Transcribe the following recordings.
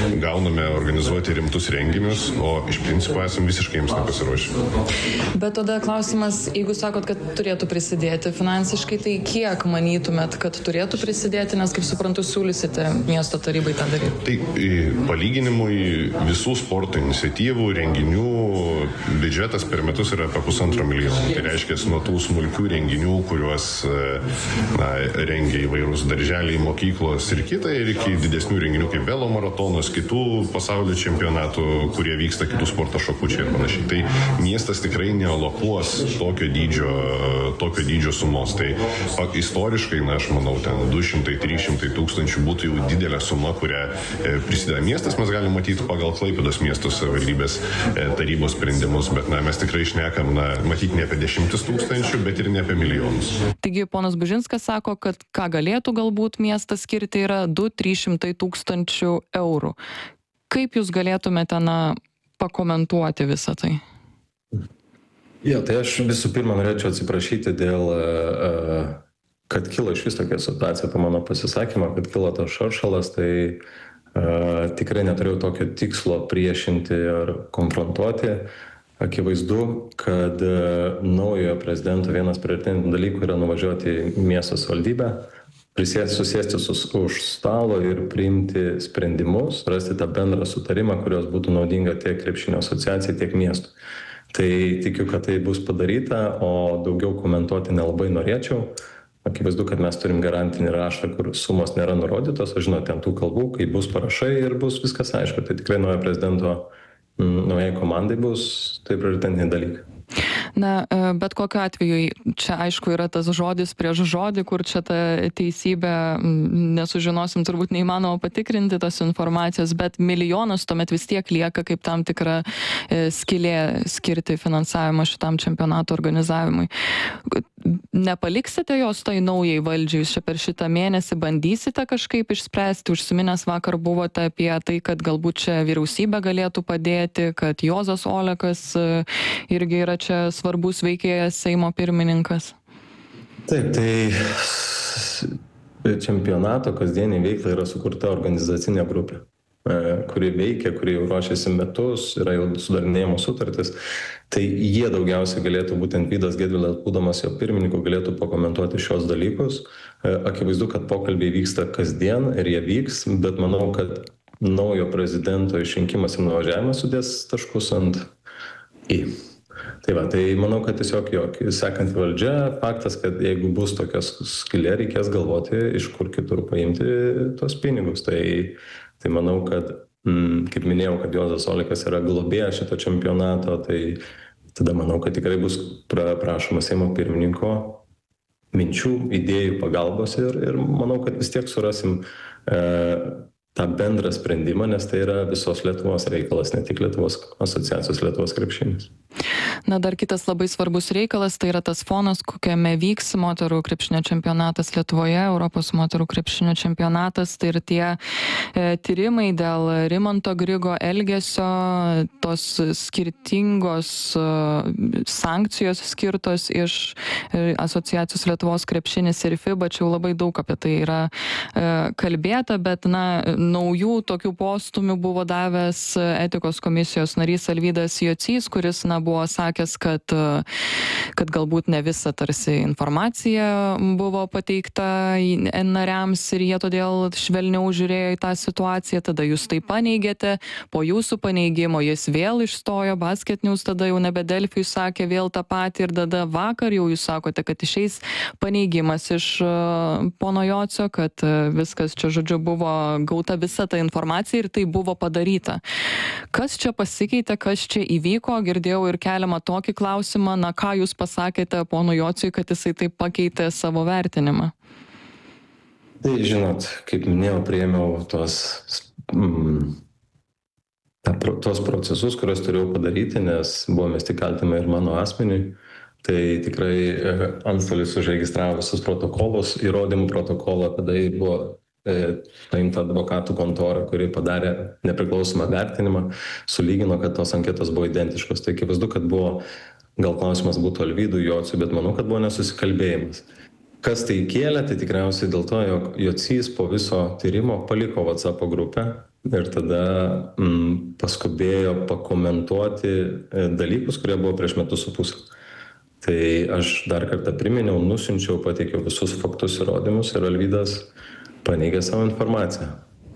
gauname organizuoti rimtus renginius, o iš principo esame visiškai jiems nepasiruošę. Bet tada klausimas, jeigu sakot, kad turėtų prisidėti finansiškai, tai kiek manytumėt, kad turėtų prisidėti, nes kaip suprantu, siūlysite miesto tarybai tą daryti? Tai palyginimui visų sporto iniciatyvų, renginių biudžetas per metus yra apie 1,5 milijono. Tai reiškia, nuo tų smulkių renginių, kuriuos rengia įvairūs darželiai, mokyklos ir kita, ir iki didesnių renginių kaip velo maratonas, kitų pasaulio čempionatų, kurie vyksta kitų sporto šakučiai ir panašiai. Tai miestas tikrai nealokuos tokio dydžio sumos. Tai istoriškai, aš manau, ten 200-300 tūkstančių būtų jau didelė suma, kurią prisideda miestas. Mes galime matyti pagal Klaipėdos miesto savivaldybės tarybos sprendimus, bet mes tikrai šnekam, matyti ne apie 10 tūkstančių, bet ir ne apie milijonus. Taigi, ponas Bužinskas sako, kad ką galėtų galbūt miestas skirti yra 200-300 tūkstančių eurų. Kaip jūs galėtumėte pakomentuoti visą tai? Tai aš visų pirma norėčiau atsiprašyti dėl, kad kilo iš vis tokia situacija po mano pasisakymą, kad kilo tas šaršalas, tai tikrai neturėjau tokio tikslo priešinti ar konfrontuoti. Akivaizdu, kad naujojo prezidento vienas prioritetinių dalykų yra nuvažiuoti į miesto savivaldybę, susėsti už stalo ir priimti sprendimus, rasti tą bendrą sutarimą, kurios būtų naudinga tiek krepšinio asociacijai, tiek miestui. Tai tikiu, kad tai bus padaryta, o daugiau komentuoti nelabai norėčiau. Akivaizdu, kad mes turim garantinį raštą, kur sumos nėra nurodytos, o žinote, ant tų kalbų, kai bus parašai ir bus viskas aišku. Tai tikrai naujo prezidento naujai komandai bus tai prioritetiniai dalykai. Bet kokiu atveju, čia aišku yra tas žodis prieš žodį, kur čia ta teisybė, nesužinosim, turbūt neįmanoma patikrinti tos informacijos, bet milijonas tuomet vis tiek lieka kaip tam tikra skylė skirti finansavimą šitam čempionato organizavimui. Nepaliksite jos tai naujai valdžiai, jūs čia per šitą mėnesį bandysite kažkaip išspręsti, užsiminęs vakar buvote apie tai, kad galbūt čia vyriausybė galėtų padėti, kad Juozas Olekas irgi yra čia svarbus veikėjas, Seimo pirmininkas. Taip, tai čempionato kasdienį veiklą yra sukurta organizacinė grupė, kuri veikia, kuri jau ruošiasi metus, yra jau sudarinėjimo sutartis. Tai jie daugiausiai galėtų, būtent Vydas Gedvilas, būdamas jo pirmininku, galėtų pakomentuoti šios dalykus. Akivaizdu, kad pokalbiai vyksta kasdien ir jie vyks, bet manau, kad naujo prezidento išrinkimas ir nuvažiavimas sudės taškus ant į. Tai manau, kad tiesiog sekant valdžia, faktas, kad jeigu bus tokios skylė, reikės galvoti, iš kur kitur paimti tos pinigus. Tai manau, kad, kaip minėjau, kad Juozas Olekas yra globėjas šito čempionato, tai tada manau, kad tikrai bus prašoma Seimo pirmininko minčių, idėjų, pagalbos ir manau, kad vis tiek surasim tą bendrą sprendimą, nes tai yra visos Lietuvos reikalas, ne tik Lietuvos asociacijos Lietuvos krepšinis. Dar kitas labai svarbus reikalas, tai yra tas fonas, kokiame vyks moterų krepšinio čempionatas Lietuvoje, Europos moterų krepšinio čempionatas, tai ir tie tyrimai dėl Rimanto Grigo elgesio, tos skirtingos sankcijos skirtos iš asociacijos Lietuvos krepšinis ir FIBA, čia jau labai daug apie tai yra kalbėta, bet naujų tokių postumių buvo davęs etikos komisijos narys Alvydas Jocys, kuris buvo sakęs, kad galbūt ne visa tarsi informacija buvo pateikta nariams ir jie todėl švelniau žiūrėjo į tą situaciją, tada jūs tai paneigėte, po jūsų paneigimo jis vėl išstojo, Basket News tada jau nebe Delfi sakė vėl tą patį ir tada vakar jau jūs sakote, kad išeis paneigimas iš pono Jocio, kad viskas čia žodžiu buvo gauta visa ta informacija ir tai buvo padaryta. Kas čia pasikeitė, kas čia įvyko, girdėjau ir keliamą tokį klausimą, ką jūs pasakėte pono Jociui, kad jisai taip pakeitė savo vertinimą? Tai žinot, kaip minėjau, priėmiau tos procesus, kuriuos turėjau padaryti, nes buvo mesti kaltinimai ir mano asmeniui. Tai tikrai antstolis užregistravo visus protokolus, įrodymų protokolą, tada buvo paimta advokatų kontora, kuri padarė nepriklausomą vertinimą, sulygino, kad tos anketos buvo identiškos. Tai akivaizdu, kad buvo, gal klausimas būtų Alvydui Jociui, bet manau, kad buvo nesusikalbėjimas. Kas tai kėlė, tai tikriausiai dėl to, jog Jocys po viso tyrimo paliko WhatsApp grupę ir tada paskubėjo pakomentuoti dalykus, kurie buvo prieš metus su pusę. Tai aš dar kartą priminiau, nusiunčiau, pateikiau visus faktus įrodymus ir Alvydas paneigė savo informaciją.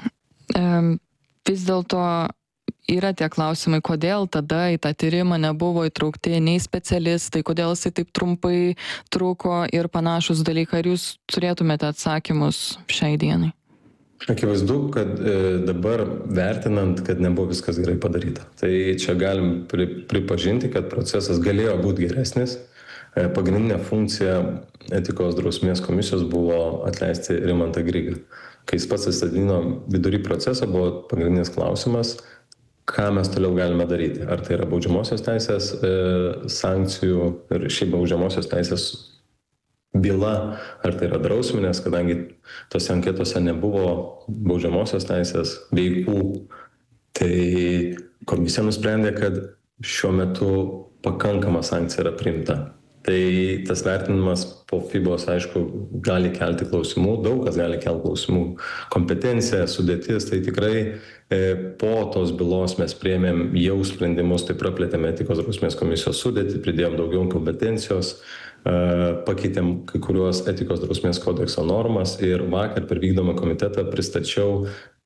Vis dėlto yra tie klausimai, kodėl tada į tą tyrimą nebuvo įtraukti nei specialistai, kodėl jisai taip trumpai truko ir panašus dalykai. Ar jūs turėtumėte atsakymus šiai dienai? Akivaizdu, kad dabar vertinant, kad nebuvo viskas gerai padaryta. Tai čia galim pripažinti, kad procesas galėjo būti geresnis. Pagrindinė funkcija etikos drausmės komisijos buvo atleisti Rimantą Grigą. Kai jis pats atsistatydino vidury procesą, buvo pagrindinis klausimas, ką mes toliau galime daryti. Ar tai yra baudžiamosios teisės sankcijų ir šiaip baudžiamosios teisės byla, ar tai yra drausminės, kadangi tose anketose nebuvo baudžiamosios teisės veikų. Tai komisija nusprendė, kad šiuo metu pakankama sankcija yra priimta. Tai tas vertinimas po FIBOS, aišku, gali kelti klausimų, daug kas gali kelti klausimų. Kompetencija, sudėtis, tai tikrai po tos bylos mes priėmėm jau sprendimus, tai praplėtėme etikos drausmės komisijos sudėtį, pridėjom daugiau kompetencijos, pakeitėm kai kuriuos etikos drausmės kodekso normas ir vakar per vykdomą komitetą pristačiau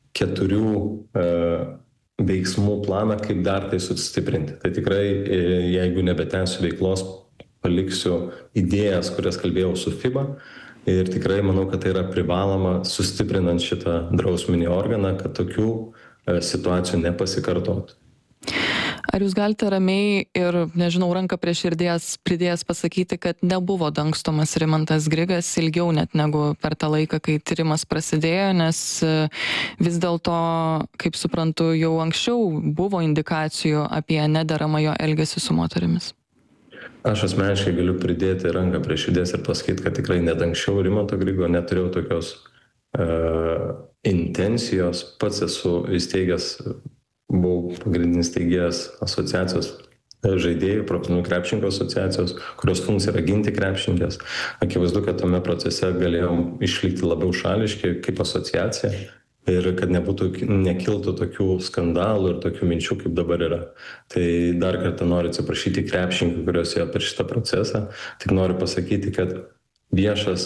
4 veiksmų planą, kaip dar tai sustiprinti. Tai tikrai, jeigu nebetęsiu veiklos, paliksiu idėjas, kurias kalbėjau su FIBA ir tikrai manau, kad tai yra privaloma sustiprinant šitą drausminį organą, kad tokių situacijų nepasikartotų. Ar jūs galite ramiai ir, nežinau, ranką prie širdies pridėjęs pasakyti, kad nebuvo dangstomas Rimantas Grigas ilgiau net negu per tą laiką, kai tyrimas prasidėjo, nes vis dėlto, kaip suprantu, jau anksčiau buvo indikacijų apie nederamą jo elgesį su moterimis? Aš asmeniškai galiu pridėti ranką prie širdies ir pasakyti, kad tikrai net anksčiau Rimanto Grigo neturėjau tokios intencijos. Pats esu įsteigęs, buvau pagrindinis steigėjas asociacijos žaidėjų, profesionalių krepšininkų asociacijos, kurios funkcija yra ginti krepšininkes. Akivaizdu, kad tame procese galėjom išlikti labiau šališki kaip asociacija ir kad nekiltų tokių skandalų ir tokių minčių, kaip dabar yra. Tai dar kartą noriu atsiprašyti krepšininkų, kurios ėjo per šitą procesą. Tik noriu pasakyti, kad viešas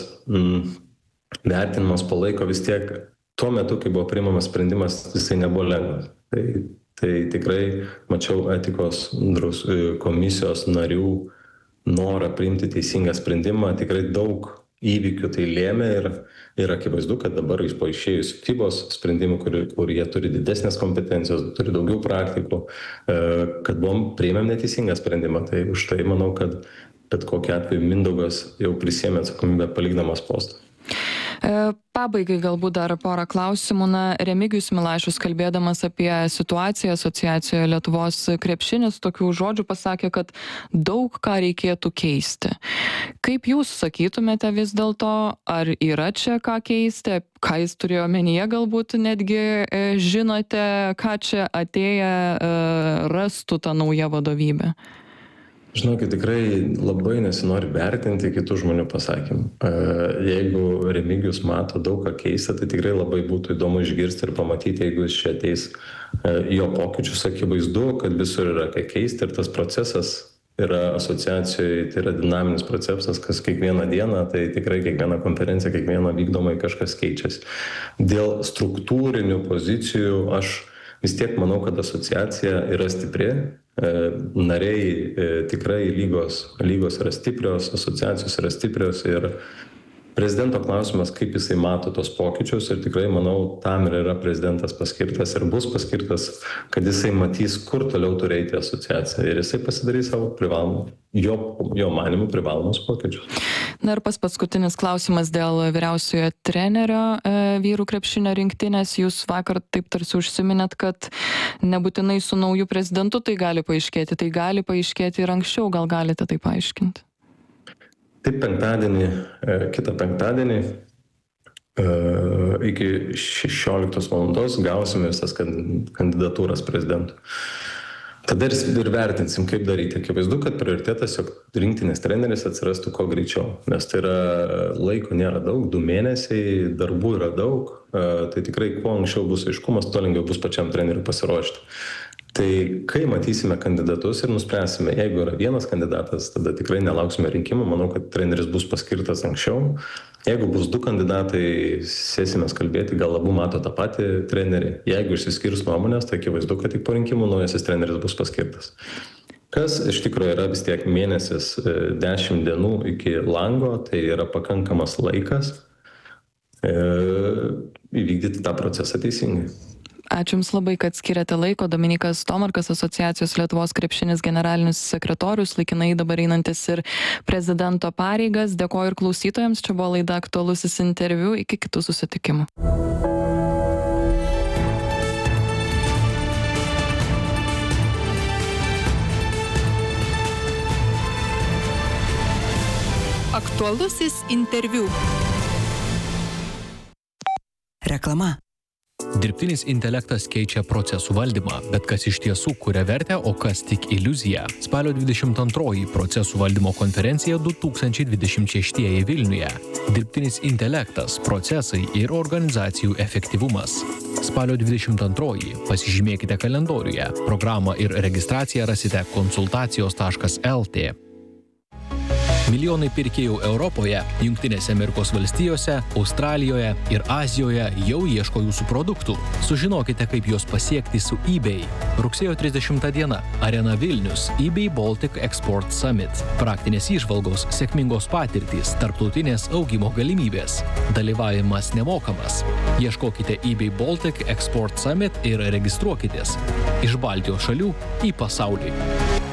vertinimas palaiko vis tiek tuo metu, kai buvo priimamas sprendimas, jisai nebuvo lengvas. Tai tikrai mačiau etikos komisijos narių norą priimti teisingą sprendimą. Tikrai daug įvykių tai lėmė ir akivaizdu, kad dabar po išėjus FIBOS sprendimų, kur jie turi didesnės kompetencijos, turi daugiau praktikų, kad priėmėm neteisingą sprendimą. Tai už tai manau, kad bet kokiu atveju Mindaugas jau prisėmė atsakomybę palikdamas postą. Pabaigai galbūt dar porą klausimų. Remigijus Milašius, kalbėdamas apie situaciją asociacijoje Lietuvos krepšinis, tokių žodžių pasakė, kad daug ką reikėtų keisti. Kaip jūs sakytumėte vis dėlto, ar yra čia ką keisti, ką jis turėjo omenyje, galbūt netgi žinote, ką čia atėję rastų tą naują vadovybę? Žinokit, tikrai labai nesinori vertinti kitų žmonių pasakymų. Jeigu Remigijus mato daug ką keisti, tai tikrai labai būtų įdomu išgirsti ir pamatyti, jeigu jis čia ateis jo pokyčius, akivaizdu, kad visur yra ką keisti ir tas procesas yra asociacijoje, tai yra dinaminis procesas, kas kiekvieną dieną, tai tikrai kiekvieną konferenciją, kiekvieną vykdomai kažkas keičiasi. Dėl struktūrinių pozicijų aš vis tiek manau, kad asociacija yra stipri. Nariai tikrai lygos yra stiprios, asociacijos yra stiprios ir prezidento klausimas, kaip jisai mato tos pokyčius ir tikrai manau, tam ir yra prezidentas paskirtas ir bus paskirtas, kad jisai matys, kur toliau turi eiti asociacija ir jisai pasidarys savo privalomų, jo manimų privalomus pokyčius. Na ir paskutinis klausimas dėl vyriausiojo trenerio vyrų krepšinio rinktinės. Jūs vakar taip tarsi užsiminėt, kad nebūtinai su nauju prezidentu tai gali paaiškėti ir anksčiau, gal galite tai paaiškinti? Taip, kitą penktadienį iki 16 valandos gausime visas kandidatūras prezidentų. Tada ir vertinsim, kaip daryti. Akivaizdu, kad prioritetas, jog rinktinės treneris atsirastų kuo greičiau, nes tai yra laiko nėra daug, 2 mėnesiai, darbų yra daug, tai tikrai kuo anksčiau bus aiškumas, tuo lengviau bus pačiam treneriui pasiruošti. Tai kai matysime kandidatus ir nuspręsime, jeigu yra vienas kandidatas, tada tikrai nelauksime rinkimų, manau, kad treneris bus paskirtas anksčiau. Jeigu bus 2 kandidatai, sėsime kalbėti, gal abu mato tą patį trenerį. Jeigu išsiskirs nuomonės, tai akivaizdu, kad tik po rinkimų naujasis treneris bus paskirtas. Kas iš tikrųjų yra vis tiek mėnesis 10 dienų iki lango, tai yra pakankamas laikas įvykdyti tą procesą teisingai. Ačiū Jums labai, kad skiriate laiko. Dominykas Tomarkas, Asociacijos Lietuvos krepšinis generalinis sekretorius, laikinai dabar einantis ir prezidento pareigas. Dėkoju ir klausytojams. Čia buvo laida Aktualusis interviu. Iki kitų susitikimų. Aktualusis interviu. Reklama. Dirbtinis intelektas keičia procesų valdymą, bet kas iš tiesų kuria vertę, o kas tik iliuzija. Spalio 22 procesų valdymo konferencija 2026 Vilniuje. Dirbtinis intelektas, procesai ir organizacijų efektyvumas. Spalio 22 pasižymėkite kalendoriuje. Programą ir registraciją rasite konsultacijos.lt. Milijonai pirkėjų Europoje, Jungtinėse Amerikos valstijose, Australijoje ir Azijoje jau ieško jūsų produktų. Sužinokite, kaip juos pasiekti su eBay. Rugsėjo 30 diena. Arena Vilnius. eBay Baltic Export Summit. Praktinės įžvalgos, sėkmingos patirtys, tarptautinės augimo galimybės. Dalyvavimas nemokamas. Ieškokite eBay Baltic Export Summit ir registruokitės. Iš Baltijos šalių į pasaulį.